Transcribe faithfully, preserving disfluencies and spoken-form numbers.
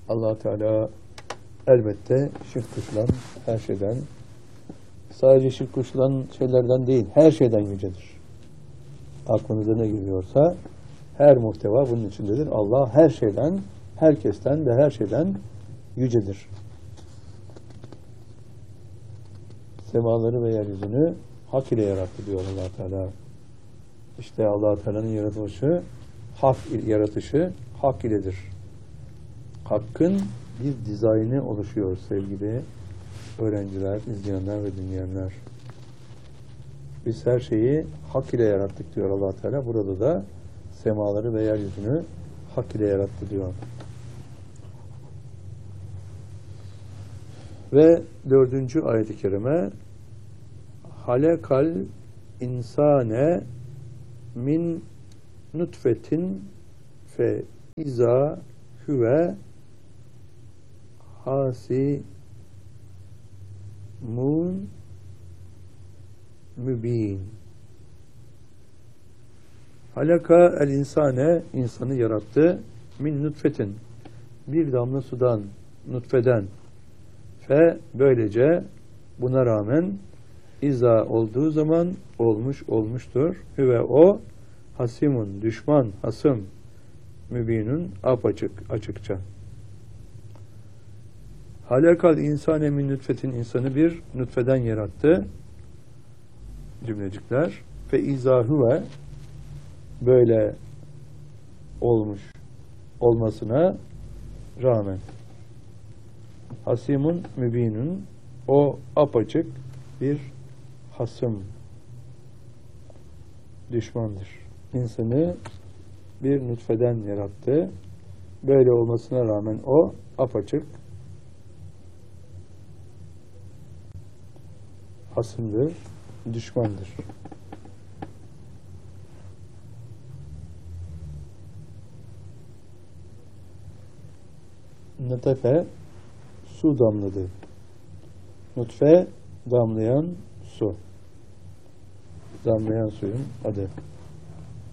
Allah Teala elbette şirk koşulan her şeyden, sadece şirk koşulan şeylerden değil, her şeyden yücedir. Aklınıza ne geliyorsa her muhteva bunun içindedir. Allah her şeyden, herkesten ve her şeyden yücedir. Semaları ve yeryüzünü hak ile yarattı diyor Allah Teala. İşte Allah Teala'nın yaratılışı, hak yaratışı hak iledir. Hakkın bir dizaynı oluşuyor sevgili öğrenciler, izleyenler ve dinleyenler. Biz her şeyi hak ile yarattık diyor Allah Teala. Burada da semaları ve yeryüzünü hak ile yarattı diyor. Ve dördüncü ayet-i kerime halekal insane min nutfetin fe iza huve hasimun mübin. Halaka el insane, insanı yarattı. Min nutfetin, bir damla sudan, nutfeden. Fe, böylece buna rağmen iza olduğu zaman olmuş olmuştur. Ve o hasimun, düşman, hasım, mübinun, apaçık, açıkça. Halakal insane min nutfetin, insanı bir nutfeden yarattı. Cümlecikler. Fe iza huve, böyle olmuş olmasına rağmen hasimun mübinun, o apaçık bir hasım, düşmandır. İnsanı bir nutfeden yarattı. Böyle olmasına rağmen o apaçık hasımdır, düşmandır. Nutfe, su damladı. Nutfe, damlayan su. Damlayan suyun adı.